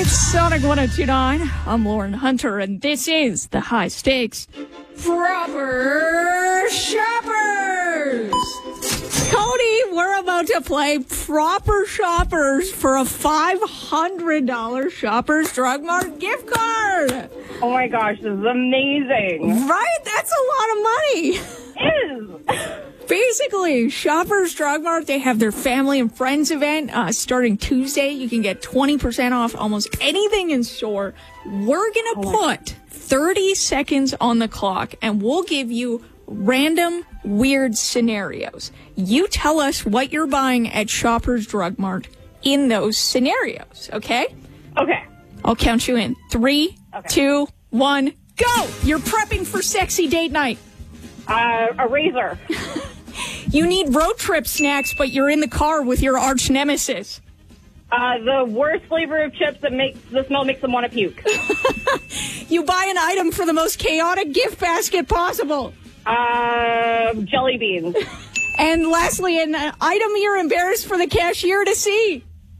It's Sonic 102.9. I'm Lauren Hunter, and this is the High Stakes Proper Shoppers. Cody, we're about to play Proper Shoppers for a $500 Shoppers Drug Mart gift card. Oh my gosh, this is amazing. Right? That's a lot of money. It is. Basically, Shoppers Drug Mart, they have their family and friends event starting Tuesday. You can get 20% off almost anything in store. We're going to put 30 seconds on the clock, and we'll give you random weird scenarios. You tell us what you're buying at Shoppers Drug Mart in those scenarios, okay? Okay. I'll count you in. 3, 2, 1, go! You're prepping for sexy date night. A razor. You need road trip snacks, but you're in the car with your arch nemesis. The worst flavor of chips that makes the smell makes them want to puke. You buy an item for the most chaotic gift basket possible. Jelly beans. And lastly, an item you're embarrassed for the cashier to see.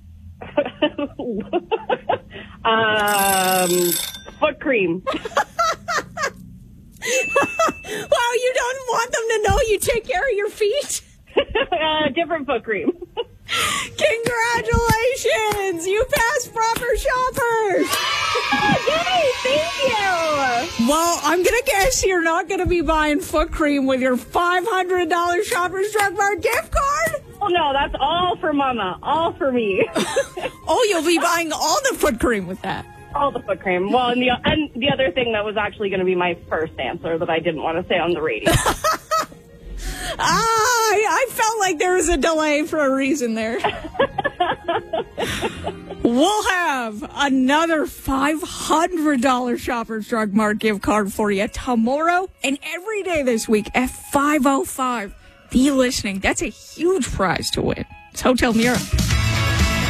Foot cream. Wow, you don't want them to know you take care of your feet? Different foot cream. Congratulations! You passed Proper Shoppers! Yay! Thank you! Well, I'm going to guess you're not going to be buying foot cream with your $500 Shoppers Drug Mart gift card? Oh, no, that's all for Mama. All for me. Oh, you'll be buying all the foot cream with that. All the foot cream. Well, and the other thing that was actually going to be my first answer that I didn't want to say on the radio. I felt like there was a delay for a reason there. We'll have another $500 Shoppers Drug Mart gift card for you tomorrow and every day this week at 5:05. Be listening. That's a huge prize to win. It's Hotel Mira.